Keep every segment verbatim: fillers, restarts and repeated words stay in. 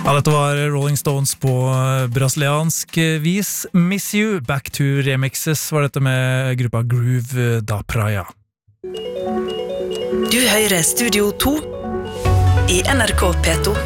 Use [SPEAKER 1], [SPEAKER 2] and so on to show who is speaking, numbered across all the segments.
[SPEAKER 1] Ja, dette var Rolling Stones på brasiliansk vis. Miss You, Back to Remixes var dette med gruppa Groove da Praia.
[SPEAKER 2] Du hører Studio to i N R K P to.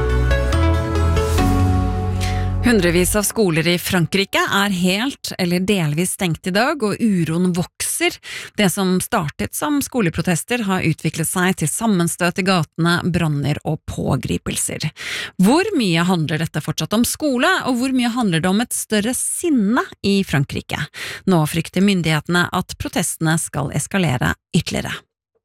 [SPEAKER 3] Hundrevis av skoler i Frankrike er helt eller delvis stengt i dag, og uroen vokser. Det som startet som skoleprotester har utviklet seg til sammenstøt i gatene, branner og pågripelser. Hvor mye handler dette fortsatt om skole, og hvor mye handler det om et større sinne i Frankrike? Nå frykter myndighetene at protestene skal eskalere ytterligere.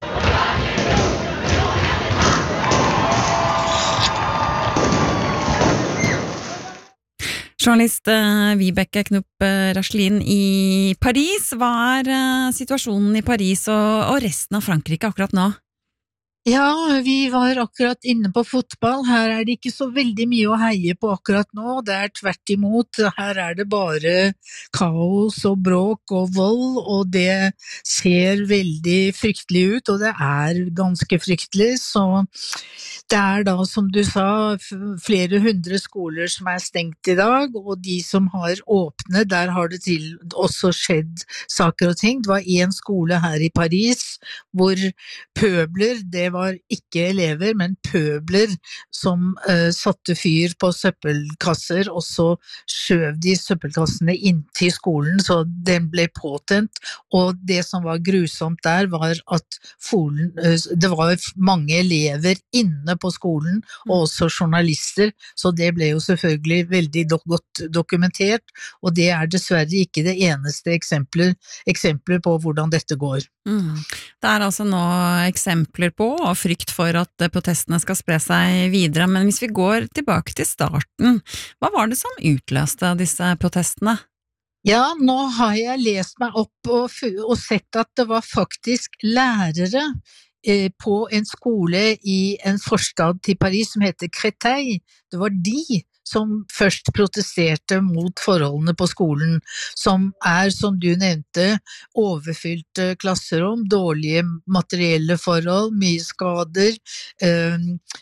[SPEAKER 3] Journalist Vibeke Knopp Rachlin i Paris. Hva er situasjonen i Paris og, og resten av Frankrike akkurat nå?
[SPEAKER 4] Ja, vi var akkurat inne på fotball. Her er det ikke så veldig mye å heie på akkurat nå. Det er tvert imot. Her er det bare kaos og bråk og vold, og det ser veldig fryktelig ut, og det er ganske fryktelig. Så det er da, som du sa, flere hundre skoler som er stengt i dag, og de som har åpne, der har det til også skjedd saker og ting. Det var en skole her i Paris hvor pøbler, det var var ikke elever, men pøbler som uh, satte fyr på søppelkasser, og så skjøv de søppelkassene inn til skolen, så den ble påtent, og det som var grusomt der var at folen, uh, det var mange elever inne på skolen, og også journalister, så det ble jo selvfølgelig veldig do- godt dokumentert, og det er dessverre ikke det eneste eksempler, eksempler på hvordan dette går.
[SPEAKER 3] Mm. Det er altså nå eksempler på og frykt for at protestene skal spre seg videre, men hvis vi går tilbake til starten, hva var det som utløste disse protestene?
[SPEAKER 4] Ja, nå har jeg lest meg opp og, og sett at det var faktisk lærere eh, på en skole i en forstad til Paris som heter Créteil. Det var de som først protesterte mot forholdene på skolen, som er, som du nevnte, overfylte klasserom, dårlige materielle forhold, mye skader, øh,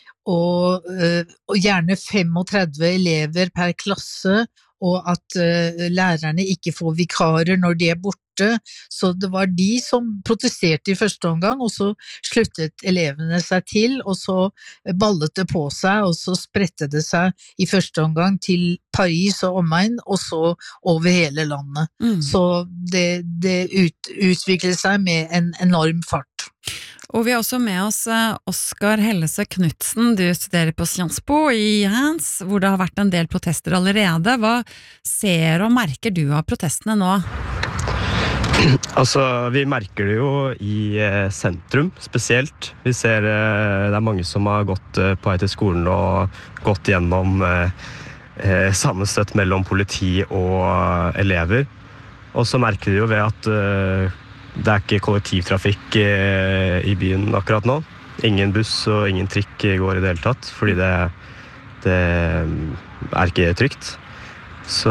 [SPEAKER 4] og, øh, og gjerne femogtredve elever per klasse, og at uh, lærerne ikke får vikarer når de er borte, så det var de som protesterte i første omgang, og så sluttet elevene seg til, og så ballet det på seg, og så spredte det seg i første omgang til Paris og omegn, og så over hele landet. Mm. Så det, det ut, utviklet seg med en enorm fart.
[SPEAKER 3] Og vi har også med oss Oskar Hellese Knudsen, du studerer på Sciences Po i Reims, hvor det har vært en del protester allerede. Hva ser og merker du av protestene nå?
[SPEAKER 5] Altså, vi merker det jo i eh, sentrum spesielt. Vi ser eh, det er mange som har gått eh, på vei til skolen og gått gjennom eh, eh, sammenstøt mellom politi og eh, elever. Og så merker vi jo ved at eh, det er ikke kollektivtrafikk eh, i byen akkurat nå. Ingen buss og ingen trikk går i det hele tatt, fordi det, det er ikke trygt. Så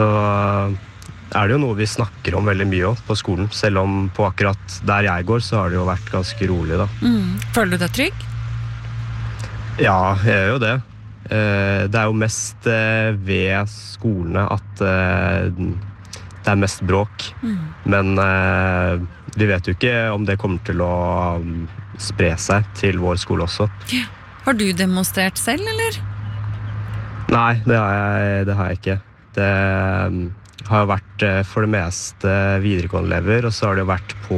[SPEAKER 5] er det jo noe vi snakker om veldig mye også på skolen, selv om på akkurat der jeg går så har det jo vært ganske rolig da.
[SPEAKER 3] Mm. Føler du deg trygg?
[SPEAKER 5] Ja, jeg gjør jo det. Det er jo mest ved skolene at det er mest bråk, mm. men vi vet jo ikke om det kommer til å spre seg til vår skole også.
[SPEAKER 3] Ja. Har du demonstrert selv, eller?
[SPEAKER 5] Nei, det har jeg, det har jeg ikke. Det har jo vært for det meste videregående elever, og så har det jo vært på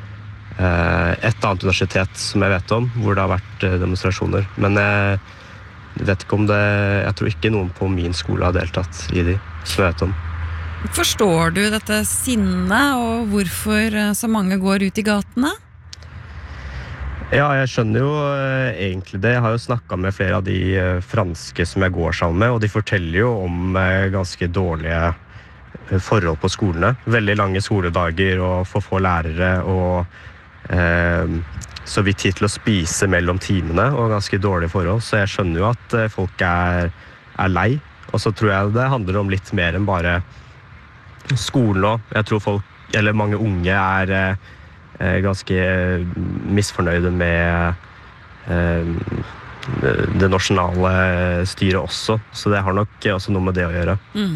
[SPEAKER 5] et annet universitet som jeg vet om, hvor det har vært demonstrasjoner. Men jeg vet ikke om det, jeg tror ikke noen på min skole har deltatt i de, som jeg vet om.
[SPEAKER 3] Forstår du dette sinnet, og hvorfor så mange går ut i gatene?
[SPEAKER 5] Ja, jeg skjønner jo eh, egentlig det. Jeg har jo snakket med flere av de eh, franske som jeg går sammen med, og de forteller jo om eh, ganske dårlige eh, forhold på skolene. Veldig lange skoledager og for få lærere, og eh, så vidt tid til å spise mellom timene, og ganske dårlige forhold. Så jeg skjønner jo at eh, folk er, er lei, og så tror jeg det handler om litt mer enn bare skolen også. Jeg tror folk, eller mange unge er eh, ganske misfornøyde med eh, det nasjonale styret også, så det har nok også noe med det å gjøre.
[SPEAKER 3] Mm.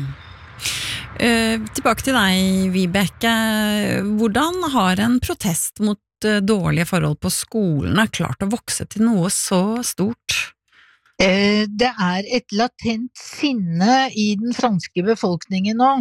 [SPEAKER 3] Uh, tilbake til deg, Vibeke. Hvordan har en protest mot uh, dårlige forhold på skolene klart å vokse til noe så stort?
[SPEAKER 4] Eh, det er et latent sinne i den franske befolkningen nå,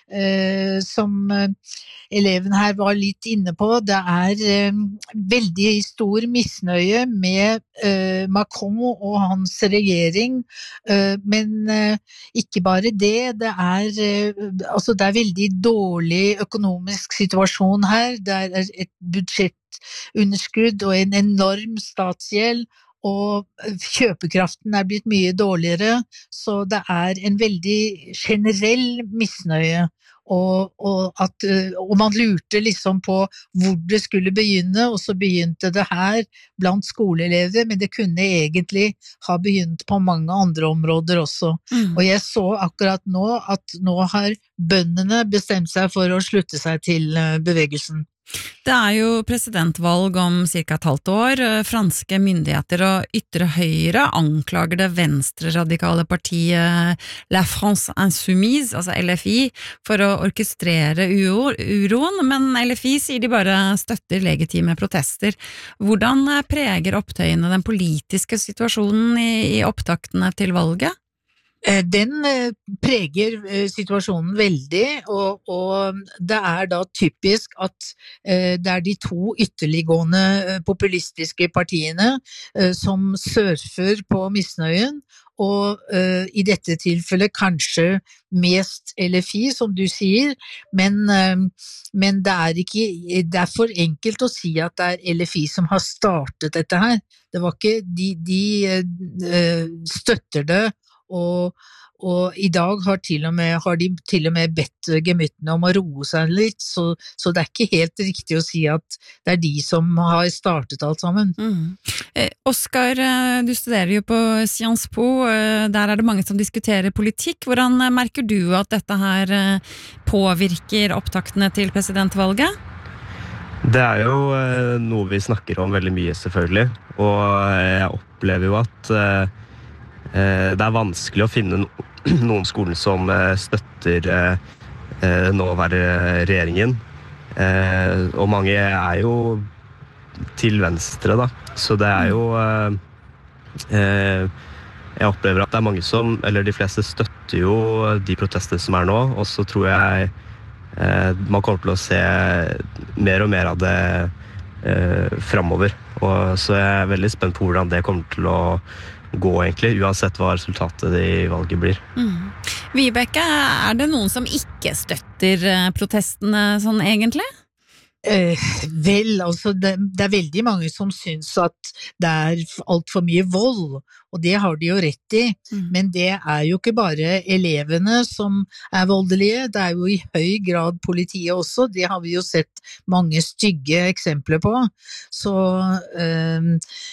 [SPEAKER 4] eh, som eh, eleven her var litt inne på. Det er eh, veldig stor misnøye med eh, Macron og hans regjering, eh, men eh, ikke bare det, det er, eh, altså det er veldig dårlig økonomisk situasjon her. Det er et budsjettunderskudd og en enorm statsgjeld, og kjøpekraften er blitt mye dårligere, så det er en veldig generell misnøye, og, og, at, og man lurte liksom på hvor det skulle begynne, og så begynte det her blant skoleelever, men det kunne egentlig ha begynt på mange andre områder også. Mm. Og jeg så akkurat nå at nå har bøndene bestemt seg for å slutte seg til bevegelsen.
[SPEAKER 3] Det er jo presidentvalg om cirka et halvt år. Franske myndigheter og ytre høyre anklager det venstreradikale partiet La France Insoumise, altså L F I, for å orkestrere uroen, men L F I sier de bare støtter legitime protester. Hvordan preger opptøyene den politiske situasjonen i, i opptaktene til valget?
[SPEAKER 4] Den preger situasjonen veldig, og, og det er da typisk at det er de to ytterliggående populistiske partiene som surfer på misnøyen, og uh, i dette tilfellet kanskje mest L F I, som du sier, men, uh, men det er ikke, det er for enkelt å si at det er L F I som har startet dette her. Det var ikke, de, de uh, støtter det, og, og i dag har, til og med, har de til og med bedt gemyttene om å roe seg litt, så, så det er ikke helt riktig å si at det er de som har startet alt sammen.
[SPEAKER 3] Mm. Eh, Oskar, du studerer jo på Sciences Po, der er det mange som diskuterer politikk. Hvordan merker du at dette her påvirker opptaktene til presidentvalget?
[SPEAKER 5] Det er jo noe vi snakker om veldig mye, selvfølgelig, og jeg opplever jo at det er vanskelig å finne noen skoler som støtter nåværende regjeringen, og mange er jo til venstre da, så det er jo jeg opplever at det er mange som, eller de fleste støtter jo de protester som er nå, og så tror jeg man kommer til å se mer og mer av det fremover, og så jeg er veldig spent på hvordan det kommer til å gå egentlig, uansett hva resultatet i valget blir.
[SPEAKER 3] Mm. Vibeke, er det noen som ikke støtter protestene sånn egentlig?
[SPEAKER 4] Eh, vel, altså det, det er veldig mange som synes at det er alt for mye vold, og det har de jo rett i, mm. men det er jo ikke bare elevene som er voldelige, det er jo i høy grad politiet også, det har vi jo sett mange stygge eksempler på, så eh,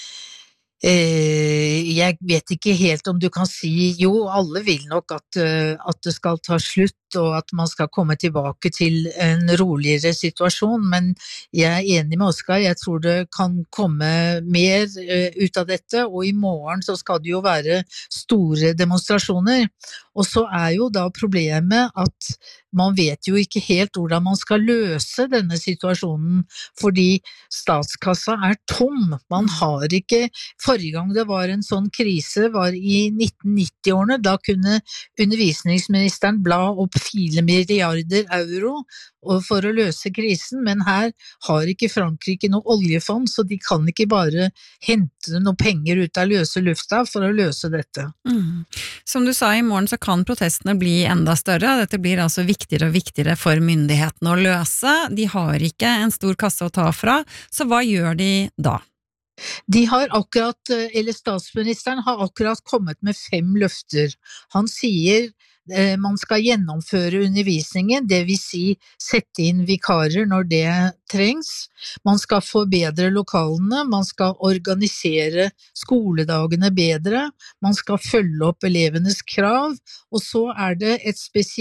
[SPEAKER 4] jeg vet ikke helt om du kan si, jo, alle vil nok at, at det skal ta slutt, og at man skal komme tilbake til en roligere situasjon, men jeg er enig med Oskar, jeg tror det kan komme mer ut av dette, og i morgen så skal det jo være store demonstrasjoner, og så er jo da problemet at man vet jo ikke helt hvordan man skal løse denne situasjonen, fordi statskassa er tom, man har ikke, forrige gang det var en sånn krise var i nitten nitti-årene, da kunne undervisningsministeren bla opp fire milliarder euro for å løse krisen, men her har ikke Frankrike noe oljefond, så de kan ikke bare hente noe penger ut av løse lufta for å løse dette.
[SPEAKER 3] Mm. Som du sa, i morgen så kan protestene bli enda større, dette blir altså viktigere og viktigere for myndighetene å løse, de har ikke en stor kasse å ta fra, så hva gjør de da?
[SPEAKER 4] De har akkurat, eller statsministeren har akkurat kommet med fem løfter. Han sier man skal gjennomføre undervisningen, det vil si sette inn vikarer når det trengs. Man skal forbedre lokalene, man skal organisere skoledagene bedre, man skal følge opp elevenes krav, og så er det et spesielt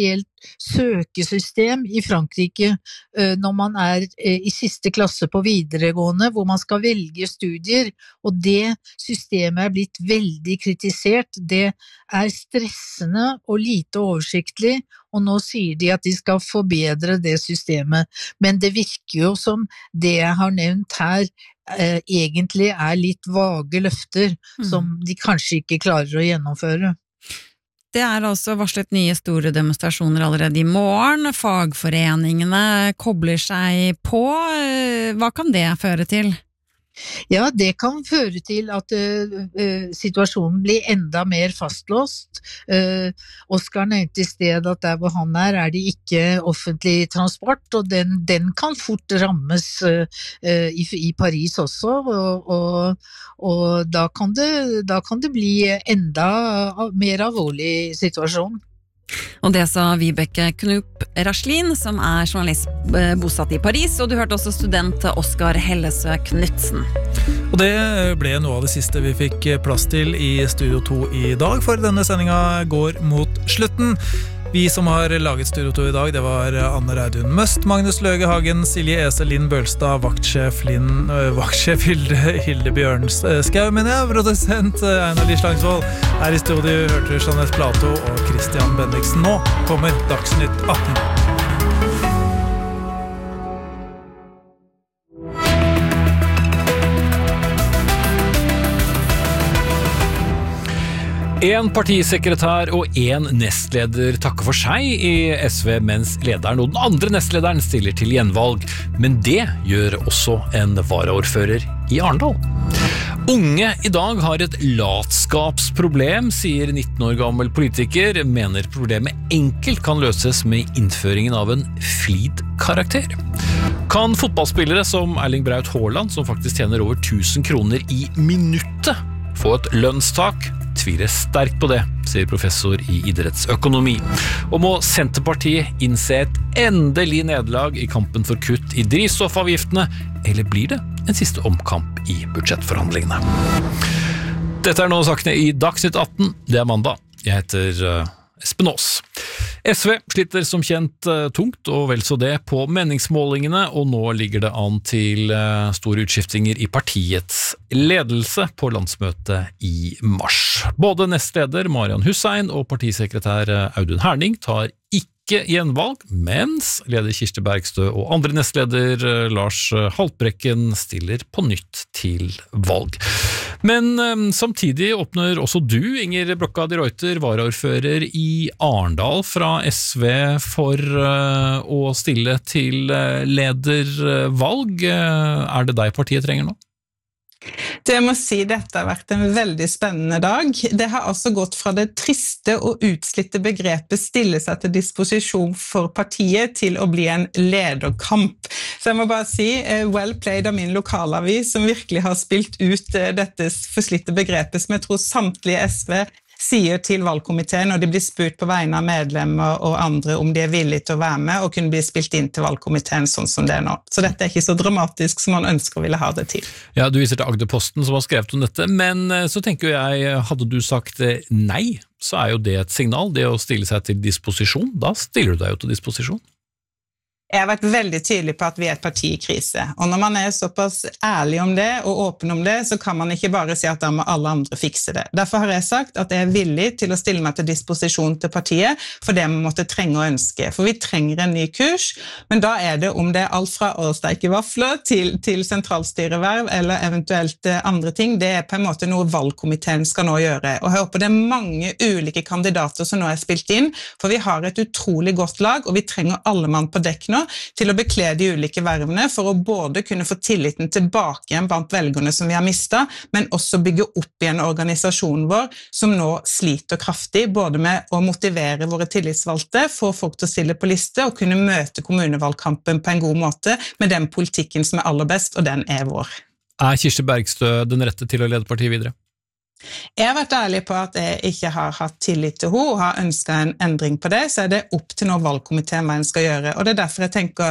[SPEAKER 4] søkesystem i Frankrike når man er i siste klasse på videregående, hvor man skal velge studier, og det systemet er blitt veldig kritisert. Det er stressende og lite oversiktlig, og nå sier de at de skal forbedre det systemet. Men det virker jo som det jeg har nevnt her, eh, egentlig er litt vage løfter, mm. som de kanskje ikke klarer å gjennomføre.
[SPEAKER 3] Det er altså varslet nye store demonstrasjoner allerede i morgen. Fagforeningene kobler seg på. Hva kan det føre til?
[SPEAKER 4] Ja, det kan føre til at uh, uh, situasjonen blir enda mer fastlåst. Uh, Oskar nevnte i sted at der hvor han er, er det ikke offentlig transport, og den, den kan fort rammes uh, uh, i, i Paris også, og, og, og da, kan det, da kan det bli enda mer alvorlig situasjon.
[SPEAKER 3] Og det sa Vibeke Knup Raslin, som er journalist bosatt i Paris, og du hørte også student Oskar Hellesø Knudsen.
[SPEAKER 1] Og det ble noe av det siste vi fikk plass til i Studio to i dag, for denne sendinga går mot slutten. Vi som har laget Studio to i dag, det var Anne Reidun Møst, Magnus Løge Hagen, Silje Ese, Linn Bølstad, vaktsjef, Linn, øh, vaktsjef Hilde, Hilde Bjørnskau, men jeg, produsent Einar Lislangsvold. Her i studio hørte Jeanette Plato og Christian Bendiksen. Nå kommer Dagsnytt atten.
[SPEAKER 6] En partisekretær og en nestleder takker for seg i S V, mens lederen og den andre nestlederen stiller til gjenvalg. Men det gjør også en varaordfører i Arendal. Unge i dag har et latskapsproblem, sier nitten år gammel politiker, mener problemet enkelt kan løses med innføringen av en flid-karakter. Kan fotballspillere som Erling Braut Haaland, som faktisk tjener over tusen kroner i minuttet, få et lønnstak? Tviler sterkt på det, sier professor i idrettsøkonomi. Og må Senterpartiet innse et endelig nederlag i kampen for kutt i drivstoffavgiftene, eller blir det en siste omkamp i budsjettforhandlingene? Dette er nå sakene i Dagsnytt atten. Det er mandag. Jeg heter uh, Espen Aas. S V sliter som kjent uh, tungt, og vel så det, på meningsmålingene, og nå ligger det an til uh, store utskiftinger i partiets ledelse på landsmøtet i mars. Både nestleder Marian Hussein og partisekretær uh, Audun Herning tar ikke gjenvalg, mens leder Kirsti Bergstø og andre nestleder uh, Lars Haltbrekken stiller på nytt til valg. Men um, samtidig åpner også du, Inger Brokka de Reuter, varaordfører i Arendal fra S V, for uh, å stille til uh, ledervalg. Uh, er det deg partiet trenger nå?
[SPEAKER 7] Det må si dette har vært en veldig spennende dag. Det har altså gått fra det triste og utslitte begrepet stille seg til disposisjon for partiet til å bli en lederkamp. Så jeg må bare si, well played av min lokalavis, som virkelig har spilt ut dette forslitte begrepet, som jeg tror samtlige S V sier til valgkomiteen når de blir spurt på vegne av medlemmer og andre om de er villige til å være med og kunne bli spilt inn til valgkomiteen sånn som det er nå. Så dette er ikke så dramatisk som man ønsker å ville ha det til.
[SPEAKER 6] Ja, du viser til Agderposten som har skrevet om dette, men så tenker jeg, hadde du sagt nei, så er jo det et signal, det å stille seg til disposisjon. Da stiller du deg jo til disposisjon.
[SPEAKER 7] Jeg har vært veldig tydelig på at vi er et parti i krise, og når man er såpass ærlig om det og åpen om det, så kan man ikke bare si at da må alle andre fikse det. Derfor har jeg sagt at jeg er villig til å stille meg til disposisjon til partiet for det man måtte trenge og ønske, for vi trenger en ny kurs, men da er det om det er alt fra å steike vafler til, til sentralstyreverv eller eventuelt andre ting, det er på en måte noe valgkomiteen skal nå gjøre, og jeg håper det er mange ulike kandidater som nå er spilt inn, for vi har et utrolig godt lag, og vi trenger alle mann på dekk nå, til å bekle de ulike vervene for å både kunne få tilliten tilbake igjen blant velgerne som vi har mistet, men også bygge opp igjen organisasjonen vår som nå sliter kraftig, både med å motivere våre tillitsvalgte, få folk til å stille på liste og kunne møte kommunevalgkampen på en god måte med den politikken som er aller best, og den er vår.
[SPEAKER 6] Er Kirsti Bergstø den rette til å lede partiet videre?
[SPEAKER 7] Jeg har vært ærlig på at jeg ikke har hatt tillit til henne og har ønsket en endring på det, så er det opp til nå valgkomiteen hva en skal gjøre. Og det er derfor jeg tenker,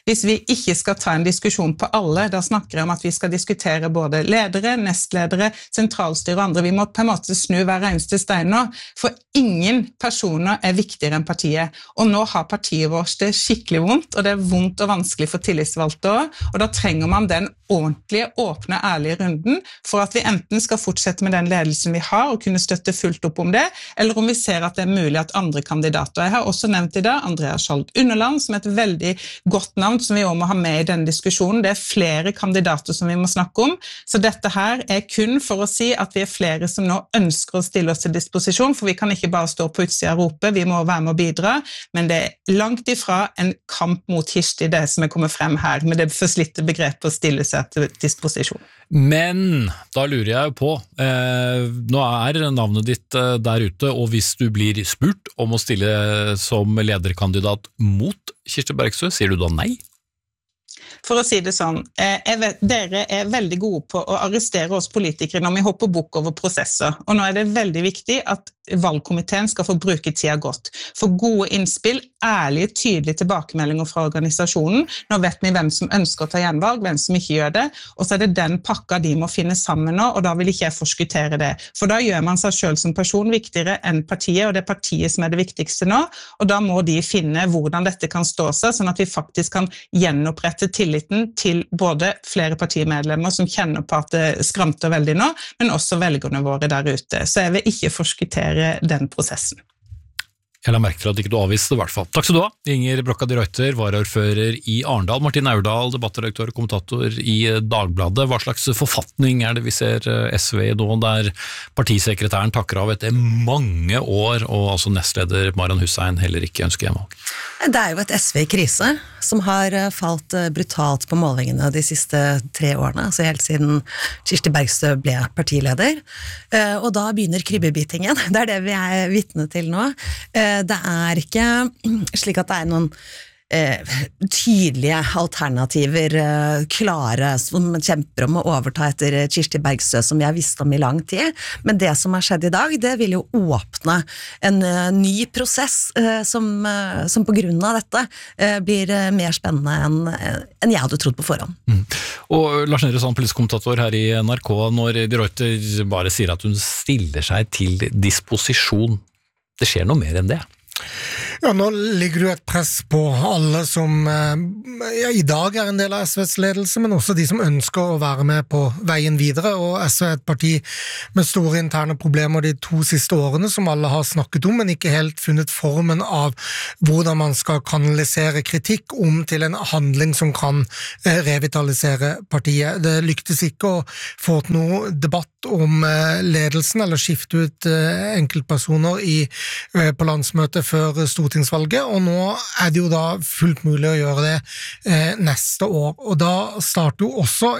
[SPEAKER 7] Hvis vi ikke skal ta en diskusjon på alle, da snakker jeg om at vi skal diskutere både ledere, nestledere, sentralstyre og andre. Vi må på en måte snu hver eneste stein nå, for ingen personer er viktigere enn partiet. Og nå har partiet vårt det skikkelig vondt, og det er vondt og vanskelig for tillitsvalgte også, og da trenger man den ordentlige, åpne, ærlige runden for at vi enten skal fortsette med den ledelsen vi har og kunne støtte fullt opp om det, eller om vi ser at det er mulig at andre kandidater. Jeg har også nevnt i dag Andreas Skjold Underland, som er et veldig godt navn som vi også må ha med i denne diskusjonen. Det er flere kandidater som vi må snakke om, så dette her er kun for å si at vi er flere som nå ønsker å stille oss til disposisjon, for vi kan ikke bare stå på utsida og rope, vi må være med å bidra, men det er langt ifra en kamp mot Kirsti, det som er kommet frem her, med det forslitte begrepet å stille seg til disposisjon.
[SPEAKER 6] Men da lurer jeg på, eh, nå er navnet ditt eh, der ute, og hvis du blir spurt om å stille som lederkandidat mot Kirsti Bergstø, sier du da nei?
[SPEAKER 7] For å si det sånn, jeg vet, dere er veldig gode på å arrestere oss politikere når vi hopper bukk over prosesser, og nå er det veldig viktig at valgkomiteen skal få bruke tida godt. For gode innspill, ærlige, tydelige tilbakemeldinger fra organisasjonen, nå vet vi hvem som ønsker å ta gjenvalg, hvem som ikke gjør det, og så er det den pakka de må finne sammen nå, og da vil ikke jeg forskuttere det. For da gjør man seg selv som person viktigere enn partiet, og det er partiet som er det viktigste nå, og da må de finne hvordan dette kan stå seg, sånn at vi faktisk kan gjenopprette tilliten til både flere partimedlemmer som kjenner på at det skramter veldig nå, men også velgerne våre der ute. Så jeg vil ikke forskuttere den prosessen.
[SPEAKER 6] Jeg la merke til at ikke du avviste det i hvert fall. Takk skal du ha, Inger Brokka de Reuter, varaordfører i Arendal, Martin Aurdal, debattredaktør og kommentator i Dagbladet. Hva slags forfatning er det vi ser S V i nå, der partisekretæren takker av etter mange år, og altså nestleder Marian Hussein heller ikke ønsker gjenvalg?
[SPEAKER 8] Det er jo et S V i krise, som har falt brutalt på målingene de siste tre årene, altså helt siden Kirsti Bergstø ble partileder. Og da begynner krybbebitingen, det er det vi er vitne til nå. Det er ikke slik at det er noen eh, tydelige alternativer eh, klare som kjemper om å overta etter Kirsti Bergstø som vi har visst om i lang tid, men det som har skjedd i dag, det vil jo åpne en uh, ny prosess uh, som, uh, som på grunn av dette uh, blir uh, mer spennende enn uh, enn jeg hadde trodd på forhånd.
[SPEAKER 6] Mm. Og Lars Nehru Sand, politisk kommentator her i N R K, når de Reuter bare sier at hun stiller seg til disposisjon, det skjer noe mer enn det.
[SPEAKER 9] Ja, nå ligger det jo et press på alle som ja, i dag er en del av S Vs ledelse, men også de som ønsker å være med på veien videre, og S V er et parti med store interne problemer de to siste årene, som alle har snakket om, men ikke helt funnet formen av hvordan man skal kanalisere kritikk om til en handling som kan eh, revitalisere partiet. Det lyktes ikke å få til noe debatt om eh, ledelsen, eller skifte ut eh, enkeltpersoner i, eh, på landsmøtet før stortingsvalget, og nå er det jo da fullt mulig å gjøre det eh, neste år, og da starter jo også